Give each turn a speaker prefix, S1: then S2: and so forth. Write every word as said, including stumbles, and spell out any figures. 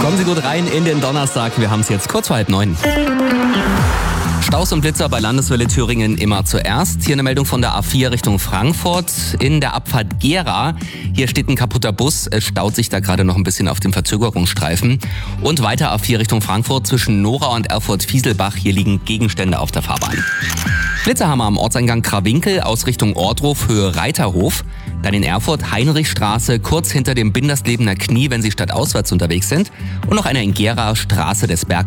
S1: Kommen Sie gut rein in den Donnerstag. Wir haben es jetzt kurz vor halb neun. Staus und Blitzer bei Landeswelle Thüringen immer zuerst. Hier eine Meldung von der A vier Richtung Frankfurt in der Abfahrt Gera. Hier steht ein kaputter Bus. Es staut sich da gerade noch ein bisschen auf dem Verzögerungsstreifen. Und weiter A vier Richtung Frankfurt zwischen Nora und Erfurt-Fieselbach. Hier liegen Gegenstände auf der Fahrbahn. Blitzerhammer am Ortseingang Krawinkel aus Richtung Ortruf, Höhe Reiterhof. Dann in Erfurt Heinrichstraße, kurz hinter dem Binderslebener Knie, wenn Sie stadtauswärts unterwegs sind. Und noch einer in Gera, Straße des Berg.